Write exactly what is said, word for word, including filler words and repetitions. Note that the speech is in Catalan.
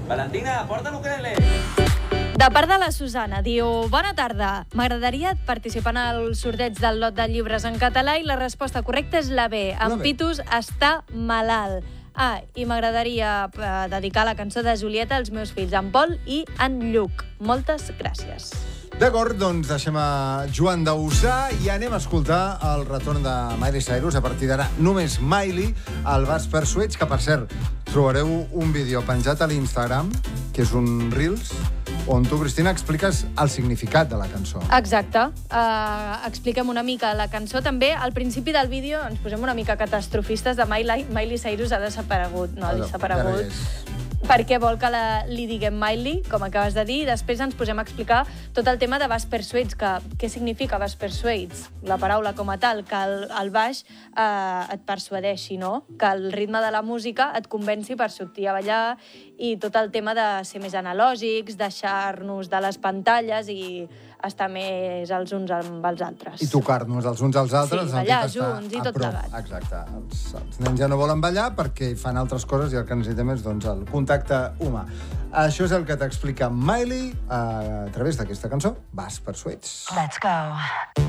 Valentina, porta l'ukelele. De part de la Susana, diu: bona tarda, m'agradaria participar en el sorteig del lot de llibres en català i la resposta correcta és la B. En Pitus està malalt. Ah, i m'agradaria eh, dedicar la cançó de Julieta als meus fills, en Pol i en Lluc. Moltes gràcies. D'acord, doncs deixem a Joan Dausà i anem a escoltar el retorn de Miley Cyrus. A partir d'ara, només Miley, al Bas Persuades, que, per cert, trobareu un vídeo penjat a l'Instagram, que és un Reels, on tu, Cristina, expliques el significat de la cançó. Exacte. Uh, expliquem una mica la cançó. També, al principi del vídeo, ens posem una mica catastrofistes de Miley. Miley Cyrus ha desaparegut. No, ha desaparegut. Perquè vol que la, li diguem Miley, com acabes de dir, i després ens posem a explicar tot el tema de Bas Persuades, que què significa Bas Persuades? La paraula com a tal, que el, el baix eh, et persuadeixi, no? Que el ritme de la música et convenci per sortir a ballar, i tot el tema de ser més analògics, deixar-nos de les pantalles i estar més els uns amb els altres. I tocar-nos els uns als altres. Sí, ballar junts i tot plegat. Exacte. Els, els nens ja no volen ballar perquè fan altres coses i el que necessitem és doncs, el contacte humà. Això és el que t'explica Miley a través d'aquesta cançó, Bas Persuades. Let's go.